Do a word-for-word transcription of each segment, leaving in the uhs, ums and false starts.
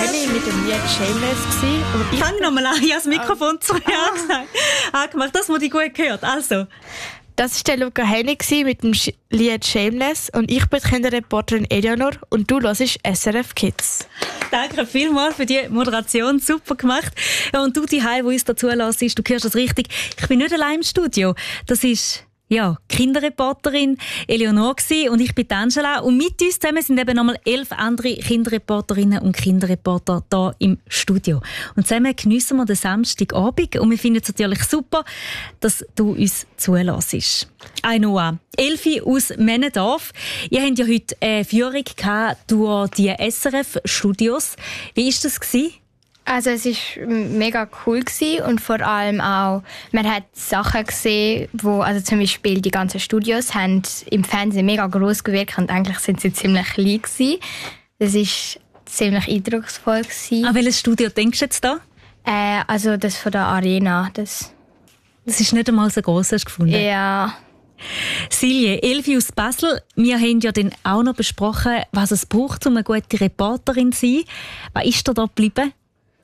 Henny mit dem Lied «Shameless». Fang nochmal an, ich habe das Mikrofon zu mir ah. angemacht, dass man die gut gehört. Also. Das war der Luca Henny mit dem Lied «Shameless» und ich bin die Kinderreporterin Eleanor und du hörst S R F Kids. Danke vielmals für die Moderation, super gemacht. Und du, die Heil, die uns dazu lässt, du hörst das richtig. Ich bin nicht allein im Studio. Das ist ja Kinderreporterin Eleanor gsi und ich bin Angela. Und mit uns zusammen sind eben nochmal elf andere Kinderreporterinnen und Kinderreporter hier im Studio. Und zusammen geniessen wir den Samstagabend und wir finden es natürlich super, dass du uns zulässt. Ainoa, Elfi aus Männendorf. Ihr habt ja heute eine Führung gehabt durch die S R F-Studios. Wie war das gewesen? Also es war mega cool gewesen und vor allem auch, man hat Sachen gesehen, wo, also zum Beispiel die ganzen Studios haben im Fernsehen mega gross gewirkt und eigentlich sind sie ziemlich klein gewesen. Das war ziemlich eindrucksvoll gewesen. An welches Studio denkst du jetzt da? Äh, also das von der Arena. Das, das ist nicht einmal so gross, hast du gefunden? Ja. Silje, Elfi aus Basel, wir haben ja dann auch noch besprochen, was es braucht, um eine gute Reporterin zu sein. Was ist da geblieben?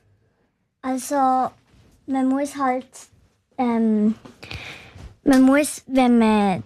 Also, man muss halt, ähm, man muss, wenn man,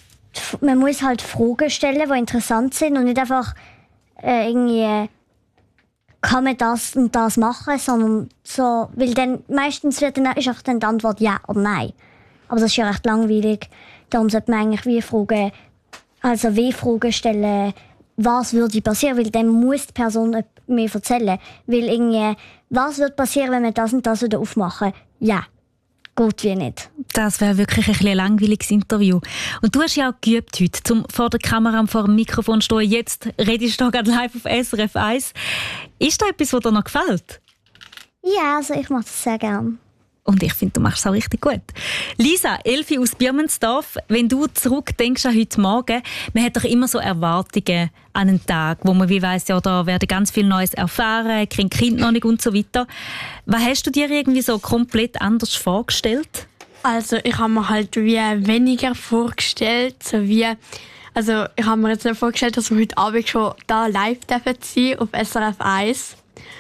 man muss halt Fragen stellen, die interessant sind und nicht einfach äh, irgendwie, kann man das und das machen, sondern so, weil dann meistens wird dann, ist auch dann die Antwort ja oder nein. Aber das ist ja recht langweilig. Darum sollte man eigentlich wie Fragen, also wie Fragen stellen, was würde passieren, weil dann muss die Person mir erzählen. Weil irgendwie, was wird passieren, wenn wir das und das wieder aufmachen? Ja, gut wie nicht. Das wäre wirklich ein bisschen langweiliges Interview. Und du hast ja auch geübt heute, zum vor der Kamera und vor dem Mikrofon stehen. Jetzt redest du gerade live auf S R F eins. Ist da etwas, was dir noch gefällt? Ja, also ich mache das sehr gerne. Und ich finde, du machst es auch richtig gut. Lisa, Elfi aus Birmensdorf, wenn du zurückdenkst an heute Morgen, man hat doch immer so Erwartungen an einen Tag, wo man wie weiss, ja, da werden ganz viel Neues erfahren, kriegen Kind noch nicht und so weiter. Was hast du dir irgendwie so komplett anders vorgestellt? Also ich habe mir halt wie weniger vorgestellt, so wie, also ich habe mir jetzt nicht vorgestellt, dass wir heute Abend schon da live dürfen sein auf S R F eins.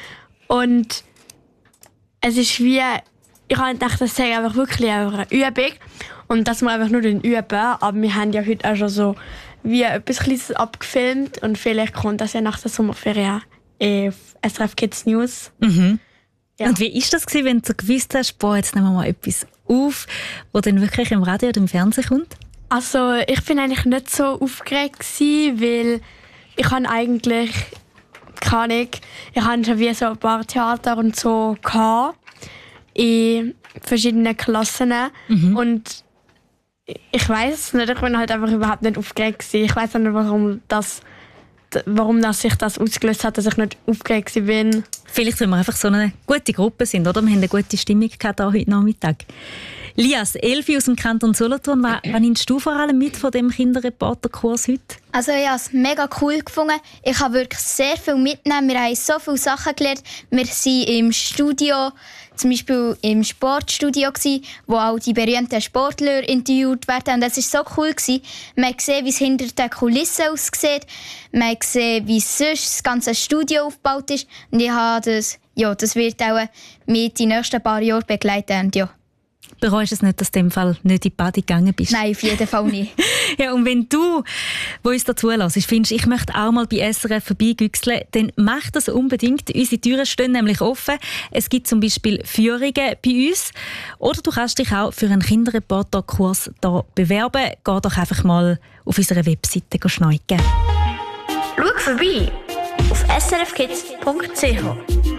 Und es ist wie, ich habe gedacht, das sei einfach wirklich eine Übung und dass wir einfach nur den üben. Aber wir haben ja heute auch schon so wie etwas Kleines abgefilmt und vielleicht kommt das ja nach der Sommerferien auf S R F Kids News. Mhm. Ja. Und wie war das, wenn du gewusst hast, boah, jetzt nehmen wir mal etwas auf, das dann wirklich im Radio oder im Fernsehen kommt? Also ich bin eigentlich nicht so aufgeregt gewesen, weil ich habe eigentlich keine Ahnung, ich hatte schon wie so ein paar Theater und so gehabt, in verschiedenen Klassen. Mhm. Und ich weiß nicht, ich bin halt einfach überhaupt nicht aufgeregt gewesen. Ich weiß nicht, warum das, warum das sich das ausgelöst hat, dass ich nicht aufgeregt bin. Vielleicht, weil wir einfach so eine gute Gruppe sind, oder? Wir haben eine gute Stimmung gehabt heute Nachmittag. Lias, Elfi aus dem Kanton Solothurn, was, was nimmst du vor allem mit von dem Kinderreporterkurs heute? Also ich habe es mega cool gefunden. Ich habe wirklich sehr viel mitgenommen. Wir haben so viele Sachen gelernt. Wir waren im Studio, zum Beispiel im Sportstudio, wo auch die berühmten Sportler interviewt werden. Und das war so cool. Man hat gesehen, wie es hinter den Kulissen aussieht. Man hat gesehen, wie sonst das ganze Studio aufgebaut ist. Und ich habe das, ja, das wird auch mich die nächsten paar Jahre begleiten. Und ja. Bereust du es nicht, dass du in dem Fall nicht in die Party gegangen bist? Nein, auf jeden Fall nicht. Ja, und wenn du, wo uns dazu lässt, findest, ich möchte auch mal bei S R F vorbeigüchseln, dann mach das unbedingt. Unsere Türen stehen nämlich offen. Es gibt zum Beispiel Führungen bei uns. Oder du kannst dich auch für einen Kinderreporterkurs hier bewerben. Geh doch einfach mal auf unserer Webseite schneiden. Schau vorbei auf s r f kids punkt c h.